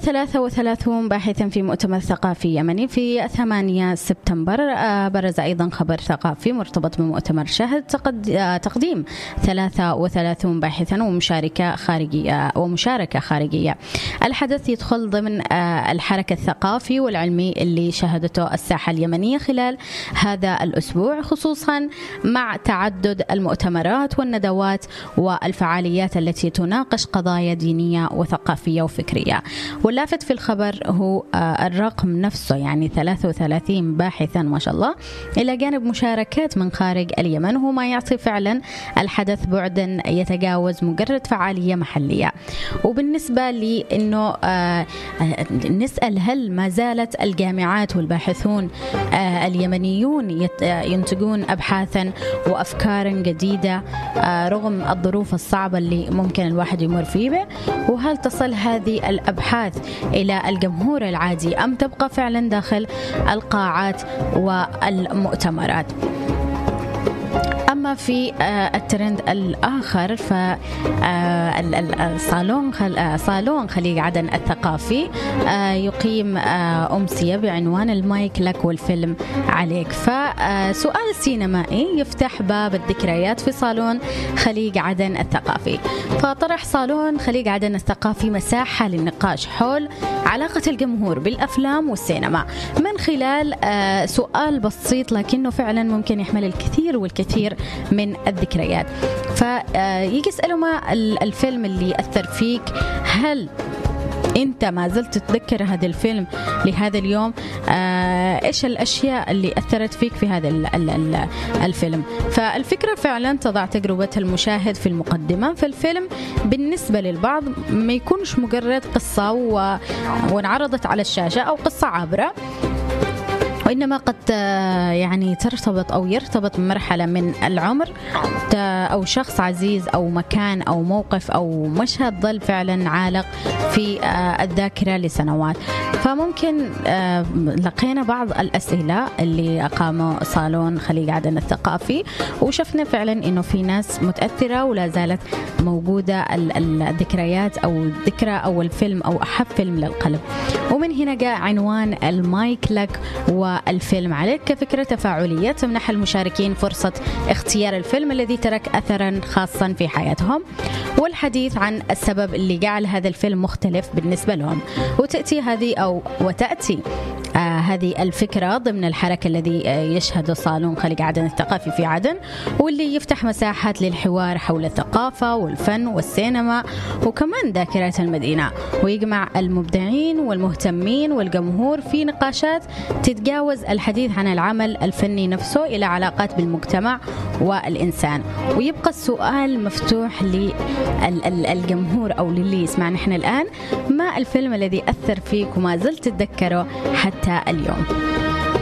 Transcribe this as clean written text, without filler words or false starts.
33 باحثا في مؤتمر ثقافي يمني في 8 سبتمبر. برز أيضا خبر ثقافي مرتبط بمؤتمر شهد تقديم 33 باحثا ومشاركة خارجية. الحدث يدخل ضمن الحركة الثقافي والعلمي اللي شهدته الساحة اليمنية خلال هذا الأسبوع، خصوصا مع تعدد المؤتمرات والندوات والفعاليات التي تناقش قضايا دينية وثقافية وفكرية. واللافت في الخبر هو الرقم نفسه، يعني 33 باحثا ما شاء الله، إلى جانب مشاركات من خارج اليمن، هو ما يعطي فعلا الحدث بعدا يتجاوز مجرد فعالية محلية. وبالنسبة لي إنه نسأل هل ما زالت الجامعات والباحثون اليمنيون ينتجون أبحاثا وأفكارا جديدة رغم الظروف الصعبة اللي ممكن الواحد يمر فيه، وهل تصل هذه الأبحاث إلى الجمهور العادي أم تبقى فعلا داخل القاعات والمؤتمرات؟ أما في الترند الآخر صالون خليج عدن الثقافي يقيم أمسية بعنوان المايك لك والفيلم عليك. فسؤال سينمائي يفتح باب الذكريات في صالون خليج عدن الثقافي. فطرح صالون خليج عدن الثقافي مساحة للنقاش حول علاقة الجمهور بالأفلام والسينما من خلال سؤال بسيط لكنه فعلا ممكن يحمل الكثير والكثير من الذكريات. فيجي يسألوا ما الفيلم اللي أثر فيك، هل أنت ما زلت تتذكر هذا الفيلم لهذا اليوم؟ إيش الأشياء اللي أثرت فيك في هذا الفيلم؟ فالفكرة فعلا تضع تجربة المشاهد في المقدمة. فالفيلم بالنسبة للبعض ما يكونش مجرد قصة وانعرضت على الشاشة أو قصة عابرة، وإنما قد يعني ترتبط أو يرتبط بمرحلة من العمر أو شخص عزيز أو مكان أو موقف أو مشهد ظل فعلا عالق في الذاكرة لسنوات. فممكن لقينا بعض الأسئلة اللي أقاموا صالون خليج عدن الثقافي، وشفنا فعلا إنه في ناس متأثرة ولا زالت موجودة الذكريات أو الذكرى أو الفيلم أو أحب فيلم للقلب. ومن هنا جاء عنوان المايك لك والفيلم عليك كفكرة تفاعلية تمنح المشاركين فرصة اختيار الفيلم الذي ترك أثرا خاصا في حياتهم، والحديث عن السبب اللي جعل هذا الفيلم مختلف بالنسبة لهم. وتأتي هذه الفكرة ضمن الحركة الذي يشهد صالون خليج عدن الثقافي في عدن، واللي يفتح مساحات للحوار حول الثقافة والفن والسينما وكمان ذاكرة المدينة، ويجمع المبدعين والمهتمين والجمهور في نقاشات تتجاوز الحديث عن العمل الفني نفسه إلى علاقات بالمجتمع والإنسان. ويبقى السؤال مفتوح للجمهور أو للي يسمعنا إحنا الآن، ما الفيلم الذي أثر فيك وما زلت تتذكره حتى اليوم؟